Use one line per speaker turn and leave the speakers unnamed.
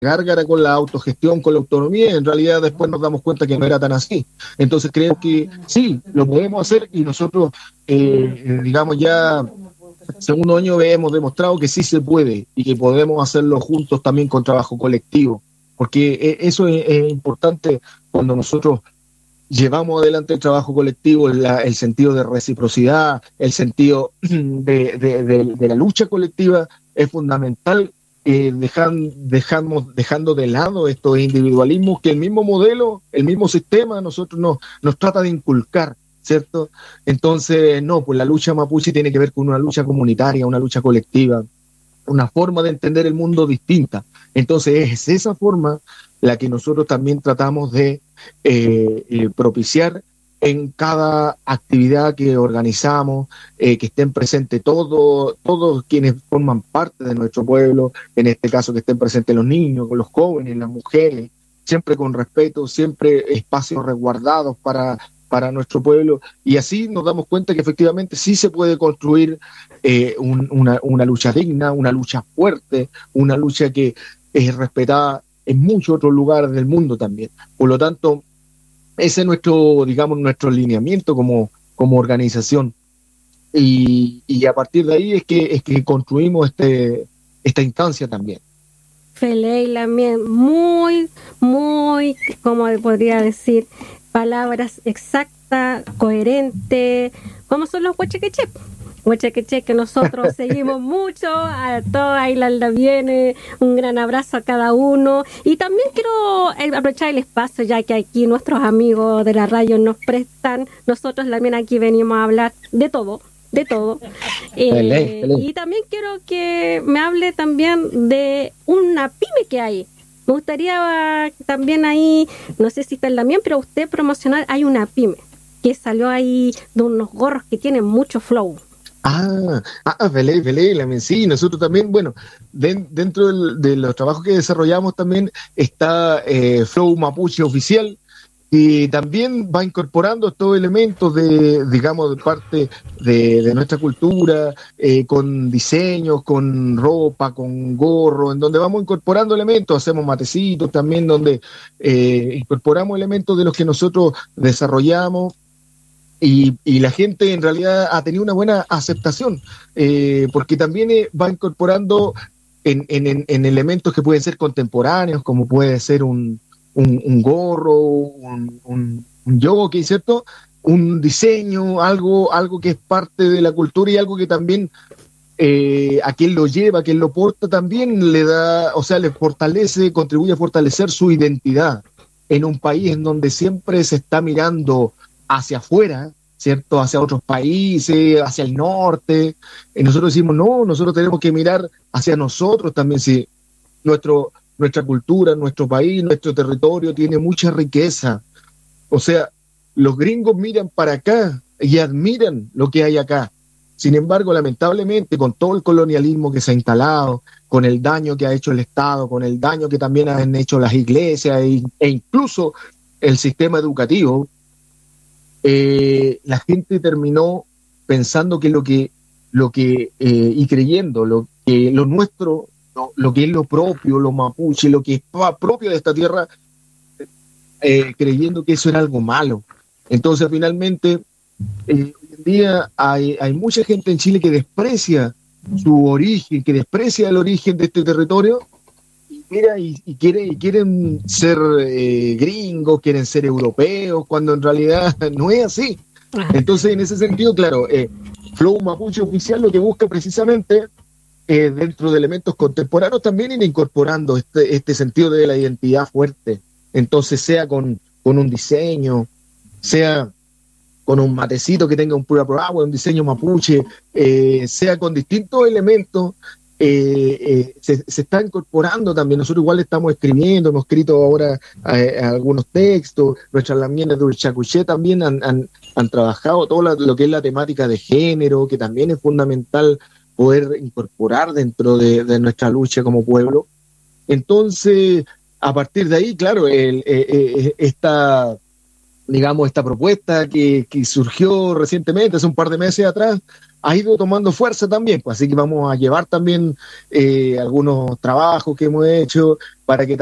gárgara con la autogestión, con la autonomía, y en realidad después nos damos cuenta que no era tan así. Entonces creo que sí, lo podemos hacer y nosotros, digamos, ya segundo año hemos demostrado que sí se puede y que podemos hacerlo juntos también con trabajo colectivo, porque eso es importante cuando nosotros llevamos adelante el trabajo colectivo, el sentido de reciprocidad, el sentido de la lucha colectiva es fundamental, dejando de lado estos individualismos que el mismo modelo, el mismo sistema nos trata de inculcar, ¿cierto? Entonces, no, pues la lucha mapuche tiene que ver con una lucha comunitaria, una lucha colectiva, una forma de entender el mundo distinta. Entonces es esa forma la que nosotros también tratamos de propiciar en cada actividad que organizamos, que estén presentes todos quienes forman parte de nuestro pueblo, en este caso que estén presentes los niños, los jóvenes, las mujeres, siempre con respeto, siempre espacios resguardados para nuestro pueblo, y así nos damos cuenta que efectivamente sí se puede construir una lucha digna, una lucha fuerte, una lucha que es respetada en muchos otros lugares del mundo también. Por lo tanto, ese es nuestro, digamos, nuestro alineamiento como organización. Y a partir de ahí es que construimos esta instancia también.
Feleila, muy, muy, como podría decir, palabras exactas, coherentes, como son los huachequeche. Huachequeche que nosotros seguimos mucho, a toda Isla viene, un gran abrazo a cada uno. Y también quiero aprovechar el espacio, ya que aquí nuestros amigos de la radio nos prestan, nosotros también aquí venimos a hablar de todo. Y también quiero que me hable también de una pyme que hay. Me gustaría también ahí, no sé si está en la mía, pero usted promocionar, hay una pyme que salió ahí de unos gorros que tienen mucho flow.
Sí, nosotros también, bueno, dentro de los trabajos que desarrollamos también está Flow Mapuche Oficial, y también va incorporando estos elementos digamos, de parte de nuestra cultura, con diseños, con ropa, con gorro, en donde vamos incorporando elementos, hacemos matecitos también, donde incorporamos elementos de los que nosotros desarrollamos. Y la gente en realidad ha tenido una buena aceptación, porque también va incorporando en elementos que pueden ser contemporáneos, como puede ser un gorro, un jockey, ¿cierto? Un diseño, algo que es parte de la cultura y algo que también a quien lo lleva, a quien lo porta, también le da, o sea, le fortalece, contribuye a fortalecer su identidad en un país en donde siempre se está mirando hacia afuera, ¿cierto? Hacia otros países, hacia el norte. Y nosotros decimos, no, nosotros tenemos que mirar hacia nosotros también, sí. Nuestra cultura, nuestro país, nuestro territorio tiene mucha riqueza. O sea, los gringos miran para acá y admiran lo que hay acá. Sin embargo, lamentablemente, con todo el colonialismo que se ha instalado, con el daño que ha hecho el Estado, con el daño que también han hecho las iglesias e incluso el sistema educativo, la gente terminó pensando que y creyendo lo nuestro, lo que es lo propio, lo mapuche, lo que es propio de esta tierra, creyendo que eso era algo malo. Entonces, finalmente, hoy en día hay mucha gente en Chile que desprecia su origen, que desprecia el origen de este territorio, y quieren ser gringos, quieren ser europeos, cuando en realidad no es así. Entonces, en ese sentido, claro, Flow Mapuche Oficial lo que busca precisamente, dentro de elementos contemporáneos, también ir incorporando este sentido de la identidad fuerte. Entonces, sea con un diseño, sea con un matecito que tenga un pura agua, un diseño mapuche, sea con distintos elementos, se está incorporando también. Nosotros igual estamos escribiendo, hemos escrito ahora algunos textos, nuestras lamienas de Uchacuché también han trabajado todo lo que es la temática de género, que también es fundamental poder incorporar dentro de nuestra lucha como pueblo. Entonces, a partir de ahí, claro, esta propuesta que surgió recientemente, hace un par de meses atrás, ha ido tomando fuerza también, pues, así que vamos a llevar también algunos trabajos que hemos hecho para que